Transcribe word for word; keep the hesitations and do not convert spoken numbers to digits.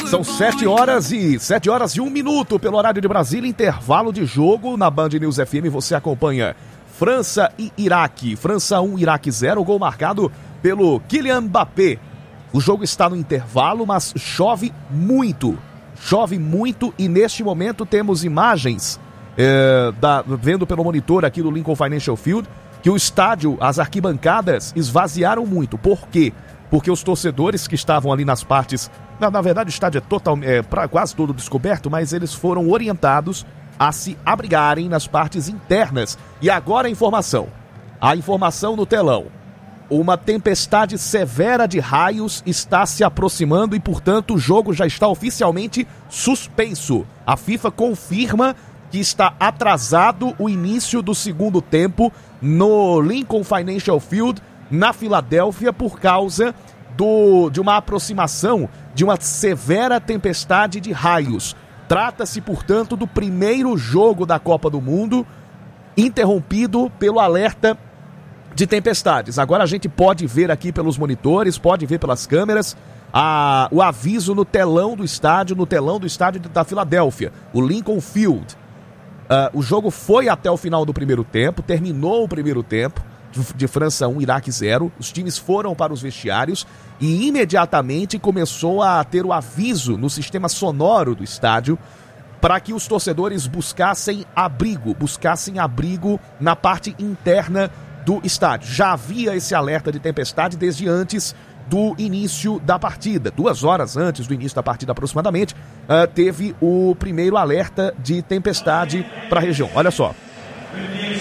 São sete horas e sete horas e um minuto pelo horário de Brasília, intervalo de jogo na Band News F M. Você acompanha França e Iraque. França um, Iraque zero, gol marcado pelo Kylian Mbappé. O jogo está no intervalo, mas chove muito. Chove muito e neste momento temos imagens, é, da, vendo pelo monitor aqui do Lincoln Financial Field, que o estádio, as arquibancadas esvaziaram muito. Por quê? Porque os torcedores que estavam ali nas partes... Na, na verdade o estádio é, total, é pra, quase todo descoberto, mas eles foram orientados a se abrigarem nas partes internas. E agora a informação. A informação no telão. Uma tempestade severa de raios está se aproximando e, portanto, o jogo já está oficialmente suspenso. A FIFA confirma que está atrasado o início do segundo tempo no Lincoln Financial Field, na Filadélfia, por causa do, de uma aproximação de uma severa tempestade de raios. Trata-se, portanto, do primeiro jogo da Copa do Mundo interrompido pelo alerta de tempestades. Agora a gente pode ver aqui pelos monitores, pode ver pelas câmeras, a, o aviso no telão do estádio, no telão do estádio da Filadélfia, o Lincoln Field. Uh, o jogo foi até o final do primeiro tempo, terminou o primeiro tempo, de, de França um, Iraque zero, os times foram para os vestiários e imediatamente começou a ter o aviso no sistema sonoro do estádio para que os torcedores buscassem abrigo, buscassem abrigo na parte interna do estádio. Já havia esse alerta de tempestade desde antes do início da partida. Duas horas antes do início da partida, aproximadamente, uh, teve o primeiro alerta de tempestade para a região. Olha só.